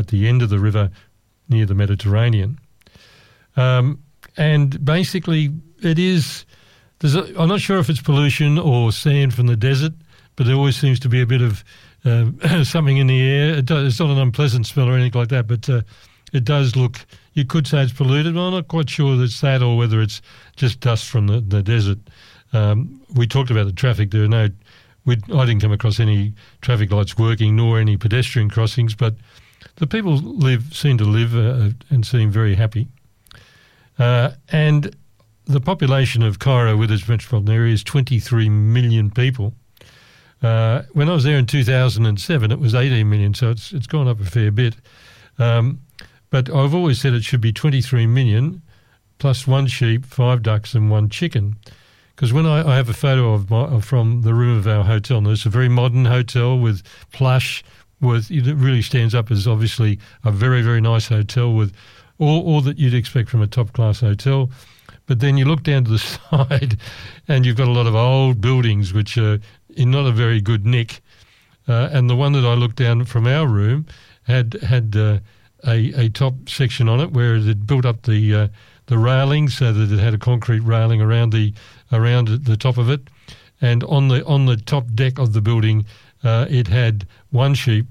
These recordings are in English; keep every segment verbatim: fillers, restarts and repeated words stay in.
at the end of the river near the Mediterranean. Um, and basically it is, there's a, I'm not sure if it's pollution or sand from the desert, but there always seems to be a bit of uh, something in the air. It does, it's not an unpleasant smell or anything like that, but uh, it does look, you could say it's polluted. Well, I'm not quite sure that it's that or whether it's just dust from the, the desert. Um, we talked about the traffic. There are no, we, I didn't come across any traffic lights working nor any pedestrian crossings, but the people live seem to live uh, and seem very happy. Uh, and the population of Cairo with its metropolitan area is twenty-three million people. Uh, when I was there in two thousand seven, it was eighteen million, so it's it's gone up a fair bit. Um, but I've always said it should be twenty-three million plus one sheep, five ducks and one chicken. Because when I, I have a photo of my, from the room of our hotel, and it's a very modern hotel with plush, with, it really stands up as obviously a very, very nice hotel with all, all that you'd expect from a top-class hotel. But then you look down to the side and you've got a lot of old buildings which are in not a very good nick. Uh, and the one that I looked down from our room had had uh, a, a top section on it where it had built up the uh, the railing so that it had a concrete railing around the around the top of it. And on the on the top deck of the building, uh, it had one sheep,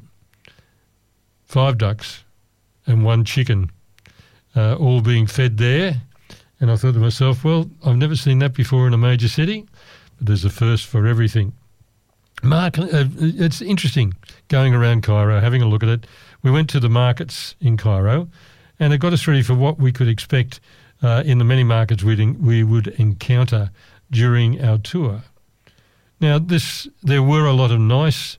five ducks, and one chicken, uh, all being fed there. And I thought to myself, well, I've never seen that before in a major city, but there's a first for everything. Mark, uh, it's interesting going around Cairo, having a look at it. We went to the markets in Cairo, and it got us ready for what we could expect uh, in the many markets we'd in, we would encounter during our tour. Now, this there were a lot of nice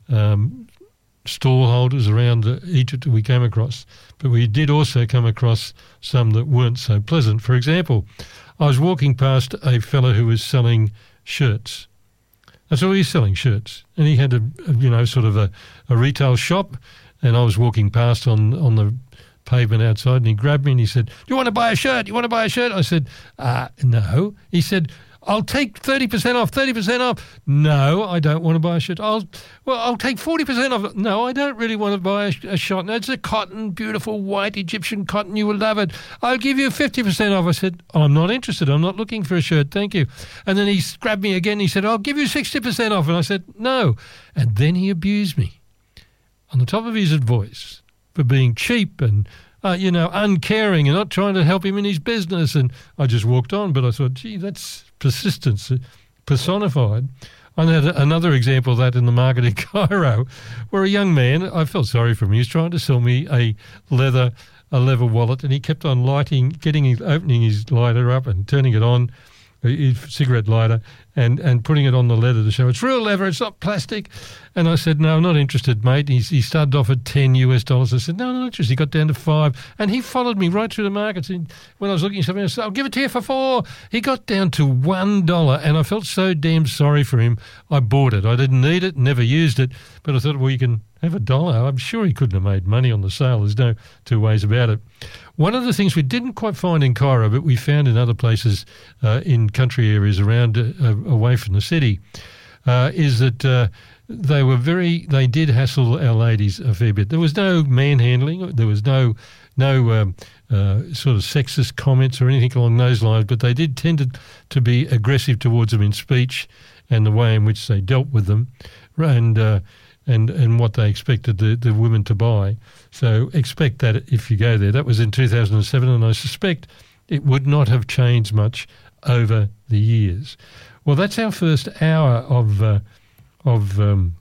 um, stall holders around uh, Egypt that we came across, but we did also come across some that weren't so pleasant. For example, I was walking past a fellow who was selling shirts. That's all, he's selling shirts. And he had a, a you know, sort of a, a retail shop, and I was walking past on, on the pavement outside, and he grabbed me and he said, "Do you want to buy a shirt? You want to buy a shirt?" I said, uh, no. He said, "I'll take thirty percent off, thirty percent off." "No, I don't want to buy a shirt." I'll, well, I'll take forty percent off. "No, I don't really want to buy a, a shirt. No, it's a cotton, beautiful white Egyptian cotton. You will love it. I'll give you fifty percent off." I said, "I'm not interested. I'm not looking for a shirt. Thank you." And then he grabbed me again. He said, "I'll give you sixty percent off." And I said, "No." And then he abused me on the top of his voice for being cheap and, uh, you know, uncaring and not trying to help him in his business. And I just walked on, but I thought, gee, that's persistence personified. I had another example of that in the market in Cairo, where a young man, I felt sorry for him, he was trying to sell me a leather a leather wallet, and he kept on lighting, getting his, opening his lighter up and turning it on, his cigarette lighter, and, and putting it on the leather to show it's real leather, it's not plastic. And I said, "No, I'm not interested, mate." He, he started off at ten US dollars. I said, "No, I'm not interested." He got down to five, and he followed me right through the markets. And when I was looking at something, I said, "I'll give it to you for four." He got down to one dollar, and I felt so damn sorry for him. I bought it. I didn't need it, never used it, but I thought, well, you can have a dollar. I'm sure he couldn't have made money on the sale. There's no two ways about it. One of the things we didn't quite find in Cairo, but we found in other places uh, in country areas around, uh, away from the city, uh, is that uh, they were very, they did hassle our ladies a fair bit. There was no manhandling, there was no no um, uh, sort of sexist comments or anything along those lines, but they did tend to, to be aggressive towards them in speech and the way in which they dealt with them, and uh, and and what they expected the, the women to buy. So expect that if you go there. That was in two thousand seven, and I suspect it would not have changed much over the years. Well, that's our first hour of uh, of um,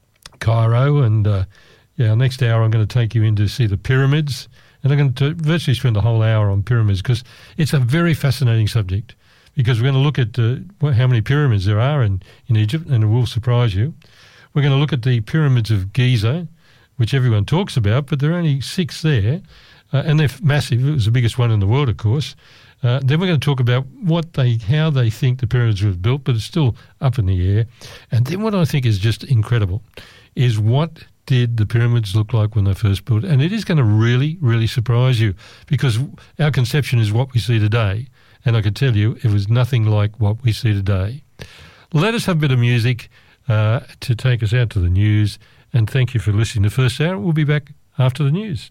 Cairo, and uh, yeah, our next hour I'm going to take you in to see the pyramids, and I'm going to virtually spend a whole hour on pyramids because it's a very fascinating subject, because we're going to look at uh, how many pyramids there are in, in Egypt, and it will surprise you. We're going to look at the pyramids of Giza, which everyone talks about, but there are only six there, uh, and they're massive. It was the biggest one in the world, of course. Uh, then we're going to talk about what they, how they think the pyramids were built, but it's still up in the air. And then what I think is just incredible is what did the pyramids look like when they first built? And it is going to really, really surprise you, because our conception is what we see today. And I can tell you it was nothing like what we see today. Let us have a bit of music uh, to take us out to the news. And thank you for listening to the first hour. We'll be back after the news.